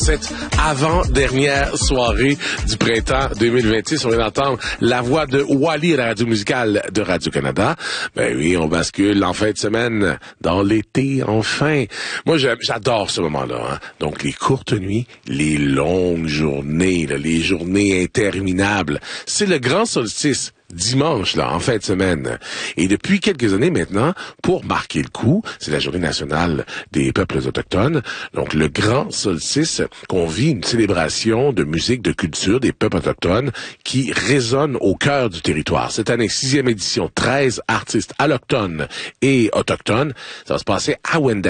Cette avant-dernière soirée du printemps 2026, on vient d'entendre la voix de Wally à la radio musicale de Radio-Canada. Ben oui, on bascule en fin de semaine dans l'été, enfin. Moi, j'adore ce moment-là. Hein? Donc, les courtes nuits, les longues journées, là, les journées interminables. C'est le grand solstice. Dimanche, là, en fin de semaine. Et depuis quelques années maintenant, pour marquer le coup, c'est la journée nationale des peuples autochtones. Donc, le grand solstice, qu'on vit une célébration de musique, de culture des peuples autochtones qui résonne au cœur du territoire. Cette année, 6e édition, 13 artistes allochtones et autochtones. Ça va se passer à Wendake.